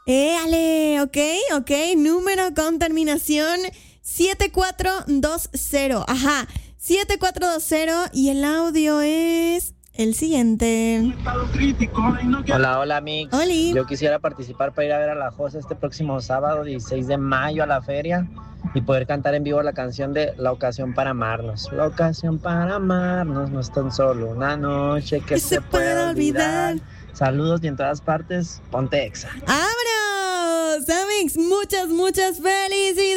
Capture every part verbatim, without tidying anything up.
Éale, ok, ok. Número con terminación siete cuatro dos cero. Ajá, siete cuatro dos cero. Y el audio es el siguiente. Hola, hola, Mix. Oli. Yo quisiera participar para ir a ver a La Josa este próximo sábado, dieciséis de mayo, a la feria y poder cantar en vivo la canción de La Ocasión para Amarnos. La ocasión para amarnos no es tan solo una noche que, que se, se puede olvidar. olvidar. Saludos y en todas partes, ponte Exa. ¡Vámonos! Amix, muchas, muchas felicidades.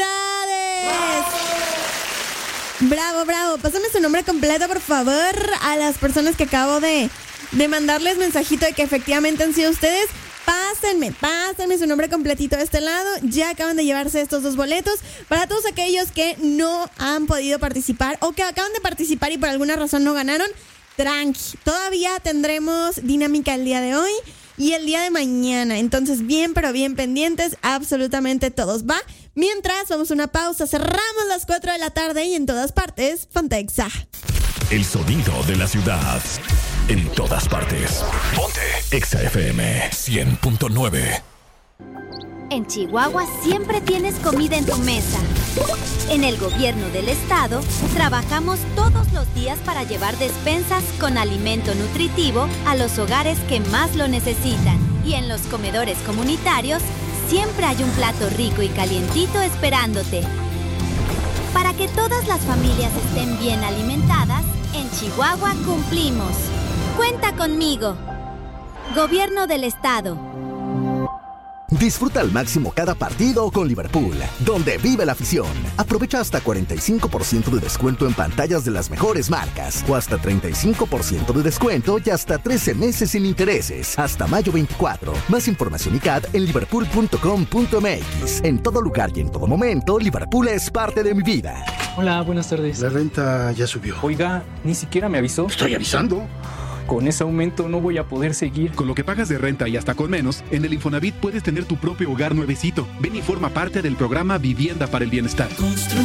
Bravo, bravo. Pásame su nombre completo, por favor, a las personas que acabo de, de mandarles mensajito de que efectivamente han sido ustedes. Pásenme, pásenme su nombre completito de este lado. Ya acaban de llevarse estos dos boletos. Para todos aquellos que no han podido participar o que acaban de participar y por alguna razón no ganaron, tranqui. Todavía tendremos dinámica el día de hoy y el día de mañana. Entonces, bien, pero bien pendientes, absolutamente todos, ¿va? Mientras, vamos a una pausa. Cerramos las cuatro de la tarde y en todas partes, Ponte Exa. El sonido de la ciudad. En todas partes. Ponte Exa F M cien punto nueve. En Chihuahua siempre tienes comida en tu mesa. En el gobierno del estado trabajamos todos los días para llevar despensas con alimento nutritivo a los hogares que más lo necesitan. Y en los comedores comunitarios siempre hay un plato rico y calientito esperándote. Para que todas las familias estén bien alimentadas, en Chihuahua cumplimos. Cuenta conmigo. Gobierno del estado. Disfruta al máximo cada partido con Liverpool, donde vive la afición. Aprovecha hasta cuarenta y cinco por ciento de descuento en pantallas de las mejores marcas, o hasta treinta y cinco por ciento de descuento y hasta trece meses sin intereses, hasta mayo veinticuatro. Más información y C A D en liverpool punto com punto m x. En todo lugar y en todo momento, Liverpool es parte de mi vida. Hola, buenas tardes. La renta ya subió. Oiga, ni siquiera me avisó. Estoy avisando. Con ese aumento no voy a poder seguir. Con lo que pagas de renta y hasta con menos, en el Infonavit puedes tener tu propio hogar nuevecito. Ven y forma parte del programa Vivienda para el Bienestar.